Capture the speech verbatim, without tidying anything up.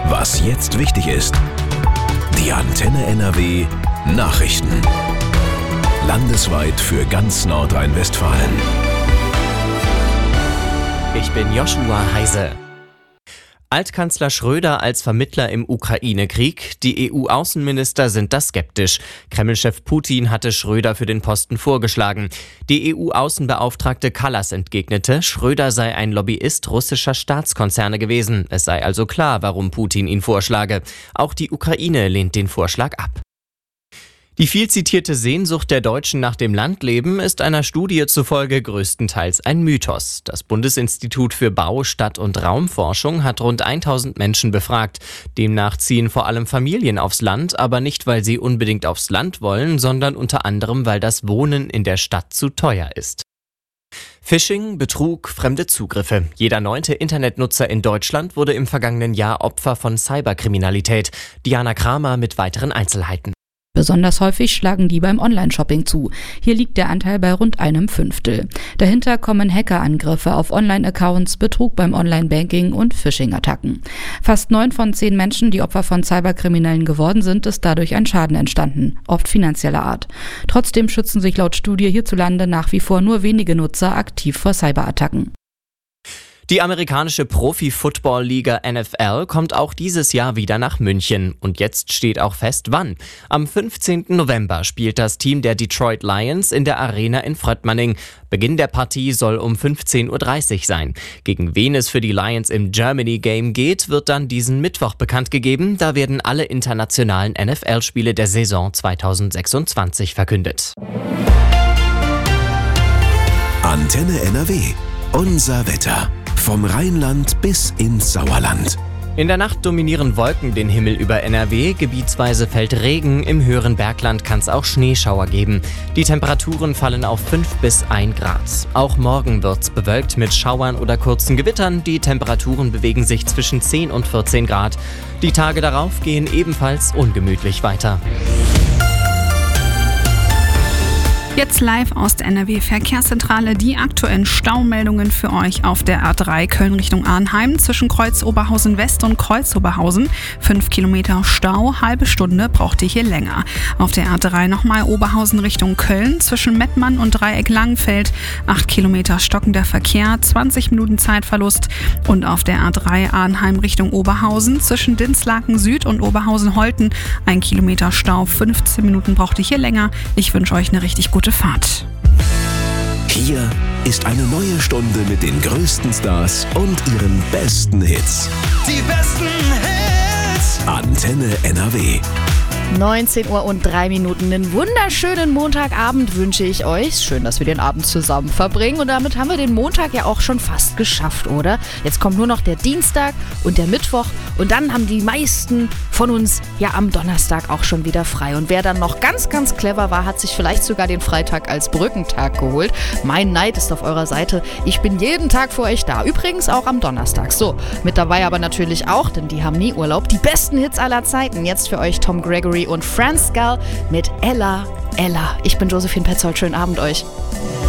Was jetzt wichtig ist. Die Antenne N R W Nachrichten. Landesweit für ganz Nordrhein-Westfalen. Ich bin Joshua Heise. Altkanzler Schröder als Vermittler im Ukraine-Krieg. Die E U-Außenminister sind da skeptisch. Kreml-Chef Putin hatte Schröder für den Posten vorgeschlagen. Die E U-Außenbeauftragte Kallas entgegnete, Schröder sei ein Lobbyist russischer Staatskonzerne gewesen. Es sei also klar, warum Putin ihn vorschlage. Auch die Ukraine lehnt den Vorschlag ab. Die viel zitierte Sehnsucht der Deutschen nach dem Landleben ist einer Studie zufolge größtenteils ein Mythos. Das Bundesinstitut für Bau-, Stadt- und Raumforschung hat rund tausend Menschen befragt. Demnach ziehen vor allem Familien aufs Land, aber nicht, weil sie unbedingt aufs Land wollen, sondern unter anderem, weil das Wohnen in der Stadt zu teuer ist. Phishing, Betrug, fremde Zugriffe. Jeder neunte Internetnutzer in Deutschland wurde im vergangenen Jahr Opfer von Cyberkriminalität. Diana Kramer mit weiteren Einzelheiten. Besonders häufig schlagen die beim Online-Shopping zu. Hier liegt der Anteil bei rund einem Fünftel. Dahinter kommen Hackerangriffe auf Online-Accounts, Betrug beim Online-Banking und Phishing-Attacken. Fast neun von zehn Menschen, die Opfer von Cyberkriminellen geworden sind, ist dadurch ein Schaden entstanden, oft finanzieller Art. Trotzdem schützen sich laut Studie hierzulande nach wie vor nur wenige Nutzer aktiv vor Cyberattacken. Die amerikanische Profi-Football-Liga N F L kommt auch dieses Jahr wieder nach München. Und jetzt steht auch fest, wann. Am fünfzehnten November spielt das Team der Detroit Lions in der Arena in Fröttmanning. Beginn der Partie soll um fünfzehn Uhr dreißig sein. Gegen wen es für die Lions im Germany Game geht, wird dann diesen Mittwoch bekannt gegeben. Da werden alle internationalen N F L-Spiele der Saison zweitausendsechsundzwanzig verkündet. Antenne N R W. Unser Wetter. Vom Rheinland bis ins Sauerland. In der Nacht dominieren Wolken den Himmel über N R W, gebietsweise fällt Regen, im höheren Bergland kann es auch Schneeschauer geben. Die Temperaturen fallen auf fünf bis ein Grad. Auch morgen wird's bewölkt mit Schauern oder kurzen Gewittern, die Temperaturen bewegen sich zwischen zehn und vierzehn Grad. Die Tage darauf gehen ebenfalls ungemütlich weiter. Jetzt live aus der N R W-Verkehrszentrale die aktuellen Staumeldungen für euch auf der A drei Köln Richtung Arnheim zwischen Kreuz-Oberhausen West und Kreuz-Oberhausen. Fünf Kilometer Stau, halbe Stunde braucht ihr hier länger. Auf der A drei nochmal Oberhausen Richtung Köln zwischen Mettmann und Dreieck Langenfeld. Acht Kilometer stockender Verkehr, zwanzig Minuten Zeitverlust. Und auf der A drei Arnheim Richtung Oberhausen zwischen Dinslaken Süd und Oberhausen-Holten. Ein Kilometer Stau, fünfzehn Minuten braucht ihr hier länger. Ich wünsche euch eine richtig gute Fahrt. Hier ist eine neue Stunde mit den größten Stars und ihren besten Hits. Die besten Hits. Antenne N R W. neunzehn Uhr und drei Minuten. Einen wunderschönen Montagabend wünsche ich euch. Schön, dass wir den Abend zusammen verbringen. Und damit haben wir den Montag ja auch schon fast geschafft, oder? Jetzt kommt nur noch der Dienstag und der Mittwoch. Und dann haben die meisten von uns ja am Donnerstag auch schon wieder frei. Und wer dann noch ganz, ganz clever war, hat sich vielleicht sogar den Freitag als Brückentag geholt. Mein Neid ist auf eurer Seite. Ich bin jeden Tag für euch da. Übrigens auch am Donnerstag. So, mit dabei aber natürlich auch, denn die haben nie Urlaub, die besten Hits aller Zeiten. Jetzt für euch Tom Gregory und Franz Gall mit Ella, Ella. Ich bin Josephine Petzold. Schönen Abend euch.